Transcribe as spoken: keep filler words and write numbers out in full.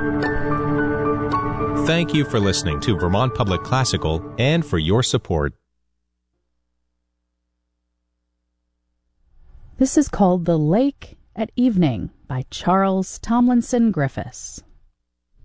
Thank you for listening to Vermont Public Classical and for your support. This is called The Lake at Evening by Charles Tomlinson Griffiths.